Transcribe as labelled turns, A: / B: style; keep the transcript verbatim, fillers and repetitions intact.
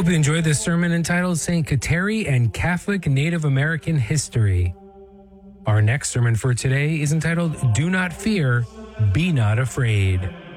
A: you enjoyed this sermon entitled Saint Kateri and Catholic Native American History. Our next sermon for today is entitled Do Not Fear, Be Not Afraid.